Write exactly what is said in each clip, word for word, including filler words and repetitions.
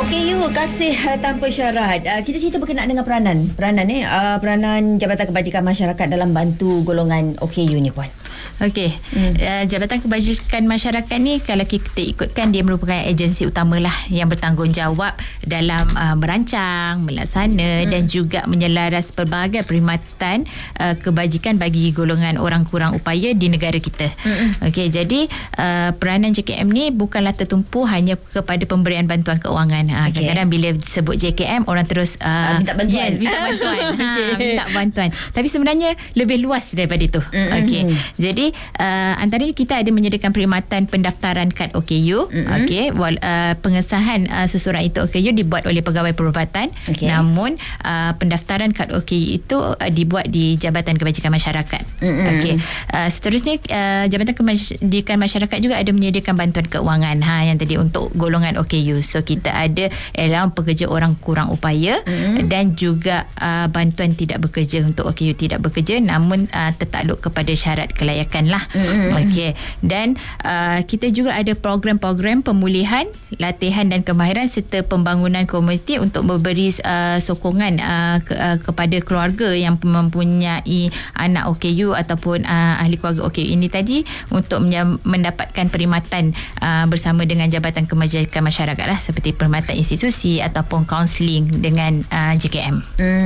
Okey, you kasih uh, tanpa syarat. Uh, kita cerita berkenaan dengan peranan. Peranan ni, uh, peranan Jabatan Kebajikan Masyarakat dalam bantu golongan O K U ni, Puan. Okey, hmm. uh, Jabatan Kebajikan Masyarakat ni kalau kita ikutkan dia merupakan agensi utamalah yang bertanggungjawab dalam uh, merancang, melaksana hmm. dan juga menyelaras pelbagai perkhidmatan uh, kebajikan bagi golongan orang kurang upaya di negara kita. Hmm. Okey, jadi uh, peranan J K M ni bukanlah tertumpu hanya kepada pemberian bantuan keuangan. Uh, okay. Kadang-kadang bila disebut J K M orang terus uh, uh, minta bantuan. Yes, minta bantuan. ha, okay. Minta bantuan. Tapi sebenarnya lebih luas daripada itu. Hmm. Okey. Jadi Jadi uh, antaranya kita ada menyediakan perkhidmatan pendaftaran kad O K U. Mm-hmm. Okey, uh, pengesahan uh, seseorang itu O K U dibuat oleh pegawai perubatan. Okay. Namun uh, pendaftaran kad O K U itu uh, dibuat di Jabatan Kebajikan Masyarakat. Mm-hmm. Okey. Uh, seterusnya uh, Jabatan Kebajikan Masyarakat juga ada menyediakan bantuan keuangan ha yang tadi untuk golongan O K U. So kita ada allowance pekerja orang kurang upaya mm-hmm. dan juga uh, bantuan tidak bekerja untuk O K U tidak bekerja namun uh, tertakluk kepada syarat kelayakan lah. Mm-hmm. Okey. Dan uh, kita juga ada program-program pemulihan, latihan dan kemahiran serta pembangunan komuniti untuk memberi uh, sokongan uh, ke, uh, kepada keluarga yang mempunyai anak O K U ataupun uh, ahli keluarga O K U ini tadi untuk menyam, mendapatkan perkhidmatan uh, bersama dengan Jabatan Kebajikan Masyarakat lah seperti perkhidmatan institusi ataupun kaunseling dengan uh, J K M.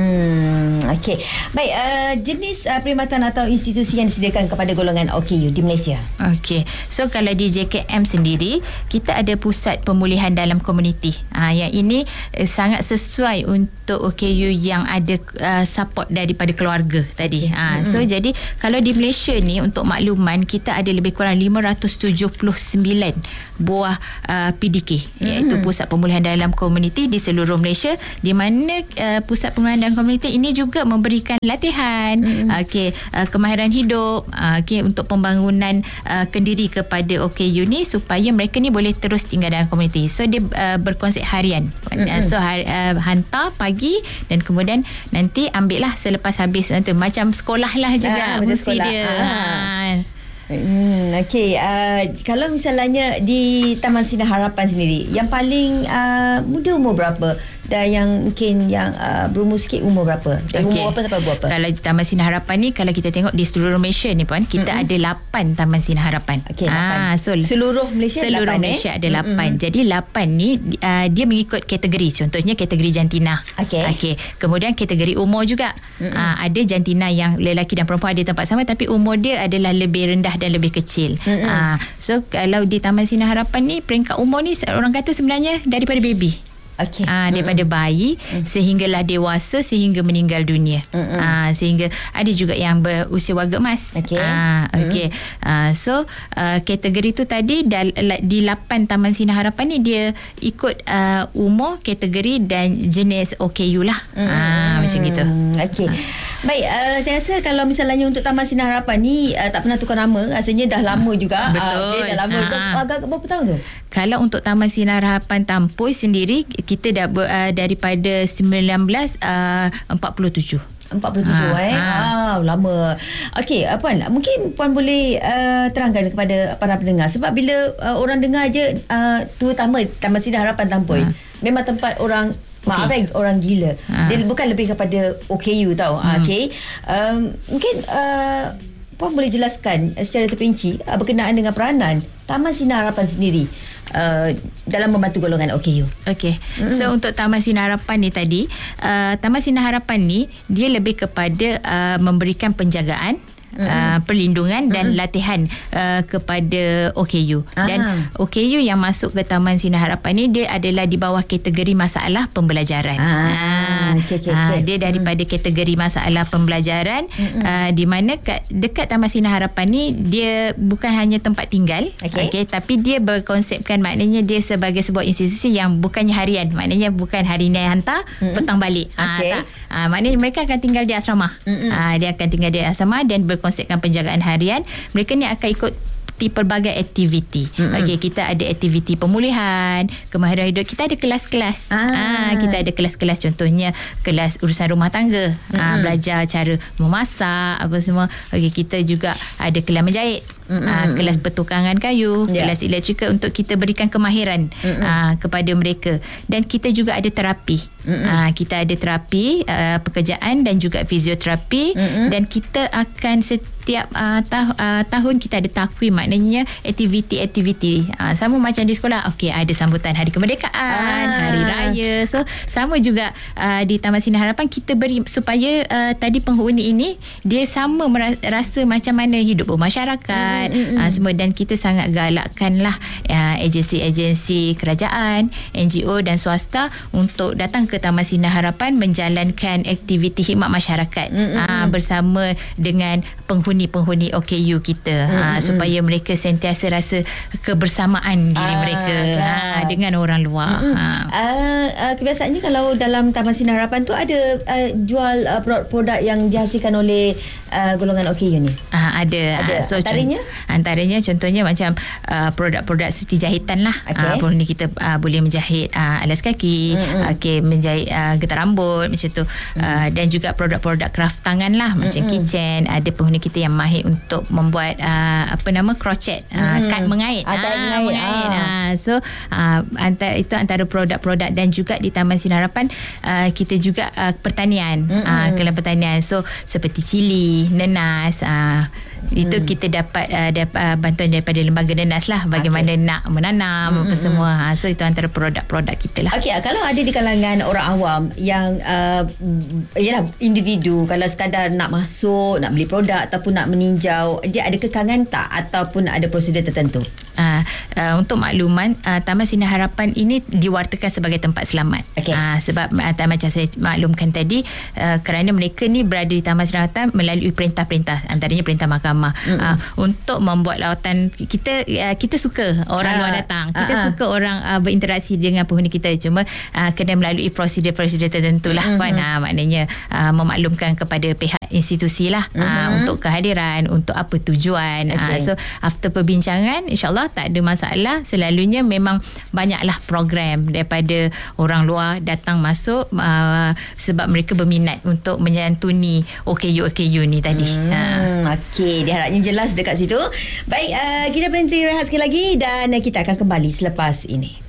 Hmm, okey. Baik, uh, jenis uh, perkhidmatan atau institusi yang disediakan kepada golongan O K U di Malaysia. Okey. So kalau di J K M sendiri, kita ada pusat pemulihan dalam komuniti. Ha, yang ini eh, sangat sesuai untuk O K U yang ada uh, support daripada keluarga tadi. Ha, mm-hmm. So jadi kalau di Malaysia ni untuk makluman kita ada lebih kurang lima ratus tujuh puluh sembilan buah uh, P D K mm-hmm. iaitu pusat pemulihan dalam komuniti di seluruh Malaysia di mana uh, pusat pemulihan dalam komuniti ini juga memberikan latihan, mm-hmm. okey, uh, kemahiran hidup, uh, okey untuk pembangunan uh, kendiri kepada O K U ni supaya mereka ni boleh terus tinggal dalam komuniti. So dia uh, berkonsep harian. Mm-hmm. So hari, uh, hantar pagi dan kemudian nanti ambil lah selepas habis nanti macam sekolah lah juga. Ah, fungsi dia. Ah. Hmm, okey. Uh, kalau misalnya di Taman Sinar Harapan sendiri, yang paling uh, muda umur berapa? Dan yang mungkin yang uh, berumur sikit umur berapa? Dan okay. umur apa sampai berapa? Kalau di Taman Sinar Harapan ni, kalau kita tengok di seluruh Malaysia ni Puan, kita mm-hmm. ada lapan Taman Sinar Harapan. Okey, lapan. Ah, so seluruh Malaysia seluruh lapan, Malaysia eh? ada lapan. Mm-hmm. Jadi lapan ni uh, dia mengikut kategori. Contohnya kategori jantina. Okey. Okey. Kemudian kategori umur juga. Mm-hmm. Uh, ada jantina yang lelaki dan perempuan ada tempat sama tapi umur dia adalah lebih rendah dan lebih kecil. Mm-hmm. Uh, so kalau di Taman Sinar Harapan ni peringkat umur ni orang kata sebenarnya daripada baby. Okay. Ah, daripada mm-hmm. bayi mm-hmm. sehinggalah dewasa sehingga meninggal dunia. Mm-hmm. Ah, sehingga ada juga yang berusia warga emas. Okay. Ah, okey. Mm-hmm. Ah, so uh, kategori tu tadi dal- di lapan Taman Sinar Harapan ni dia ikut uh, umur, kategori dan jenis O K U lah. Mm-hmm. Ah, macam gitu. Okey. Ah. Baik, uh, saya rasa kalau misalnya untuk Taman Sinar Harapan ni uh, tak pernah tukar nama, rasanya dah lama juga. Betul. Uh, okay, dah lama. Ah. Agak berapa tahun tu? Kalau untuk Taman Sinar Harapan Tampoi sendiri kita dah ber, uh, daripada sembilan belas empat puluh tujuh. empat puluh tujuh ha, eh. Ha. Wow, lama. Okey, uh, Puan, mungkin Puan boleh uh, terangkan kepada para pendengar sebab bila uh, orang dengar je uh, terutama Taman Sinar Harapan Tampoi, ha. memang tempat orang maaf okay. orang gila. Ha. Dia bukan lebih kepada O K U tau. Hmm. Okey. Um, mungkin uh, Puan boleh jelaskan secara terperinci uh, berkenaan dengan peranan Taman Sinar Harapan sendiri uh, dalam membantu golongan O K U. Okey. Mm-hmm. So untuk Taman Sinar Harapan ni tadi, uh, Taman Sinar Harapan ni dia lebih kepada uh, memberikan penjagaan, mm-hmm. uh, perlindungan dan mm-hmm. latihan uh, kepada O K U. Aha. Dan O K U yang masuk ke Taman Sinar Harapan ni dia adalah di bawah kategori masalah pembelajaran. Ah, okay, okay, okay. Uh, dia daripada mm. kategori masalah pembelajaran, mm-hmm. uh, di mana kat, dekat Taman Sinar Harapan ni dia bukan hanya tempat tinggal, okay. Okay, tapi dia berkonsepkan maknanya dia sebagai sebuah institusi yang bukannya harian, maknanya bukan hari ni hantar, mm-hmm. petang balik. Okay. Ah, tak. Ah, maknanya mereka akan tinggal di asrama. Mm-hmm. Ah, dia akan tinggal di asrama dan berkonsepkan penjagaan harian. Mereka ni akan ikut mengikuti pelbagai aktiviti. Mm-hmm. Okey, kita ada aktiviti pemulihan, kemahiran hidup. Kita ada kelas-kelas. Ah. Ah, kita ada kelas-kelas, contohnya kelas urusan rumah tangga. Mm-hmm. Ah, belajar cara memasak apa semua. Okey, kita juga ada kelas menjahit. Mm-hmm. Uh, kelas pertukangan kayu, yeah. kelas elektrikal untuk kita berikan kemahiran mm-hmm. uh, kepada mereka. Dan kita juga ada terapi. Mm-hmm. Uh, kita ada terapi uh, pekerjaan dan juga fizioterapi. Mm-hmm. Dan kita akan setiap uh, tah- uh, tahun kita ada takvim, maknanya aktiviti-aktiviti uh, sama macam di sekolah. Okey, ada sambutan Hari Kemerdekaan, ah. Hari Raya. So sama juga uh, di Taman Sinar Harapan kita beri supaya uh, tadi penghuni ini dia sama merasa macam mana hidup bermasyarakat. Mm-hmm. Uh, semua, dan kita sangat galakkanlah uh, agensi-agensi kerajaan, N G O dan swasta untuk datang ke Taman Sinar Harapan menjalankan aktiviti khidmat masyarakat mm-hmm. uh, bersama dengan penghuni-penghuni O K U kita mm-hmm. uh, supaya mereka sentiasa rasa kebersamaan diri ah, mereka uh, dengan orang luar. Mm-hmm. Uh. Uh, uh, kebiasaannya kalau dalam Taman Sinar Harapan tu ada uh, jual uh, produk yang dihasilkan oleh uh, golongan O K U ni? Uh, ada. Ada. Uh, so, antaranya? Antaranya contohnya macam uh, produk-produk seperti jahitan lah. Okay. Uh, penghuni kita uh, boleh menjahit uh, alas kaki, mm-hmm. okay, menjahit uh, getah rambut macam tu. Mm-hmm. Uh, dan juga produk-produk craft tangan lah, macam mm-hmm. kitchen. Ada penghuni kita yang mahir untuk membuat uh, apa nama crochet, uh, mm-hmm. kad mengait. Ah, kad mengait. mengait. Ah. Uh, so uh, antara itu antara produk-produk. Dan juga di Taman Sinar Harapan uh, kita juga uh, pertanian, mm-hmm. uh, kelas pertanian. So seperti cili, nenas, uh, itu hmm. kita dapat uh, dapat uh, bantuan daripada lembaga nenas lah, bagaimana okay. nak menanam hmm, apa hmm, semua. Ha, so itu antara produk-produk kita lah. Okey, kalau ada di kalangan orang awam yang uh, yalah individu, kalau sekadar nak masuk, nak beli produk ataupun nak meninjau, dia ada kekangan tak ataupun ada prosedur tertentu? Uh, uh, untuk makluman, uh, Taman Sinar Harapan ini diwartakan sebagai tempat selamat. Okay. Uh, sebab uh, macam saya maklumkan tadi, uh, kerana mereka ni berada di Taman Sinar Harapan melalui perintah-perintah, antaranya perintah mahkamah. Mm-hmm. Uh, untuk membuat lawatan kita, uh, kita suka orang uh, luar datang, kita uh, suka orang uh, berinteraksi dengan penghuni kita, cuma uh, kena melalui prosedur-prosedur tertentu lah. Mm-hmm. Kan? Uh, maknanya uh, memaklumkan kepada pihak institusi lah, mm-hmm. uh, untuk kehadiran, untuk apa tujuan. Okay. Uh, so after perbincangan, insyaAllah tak ada masalah. Selalunya memang banyaklah program daripada orang luar datang masuk uh, sebab mereka berminat untuk menyantuni O K U O K U ni tadi. Hmm, uh. Okey, diharapnya jelas dekat situ. Baik, uh, kita berhenti rehat sekali lagi dan kita akan kembali selepas ini.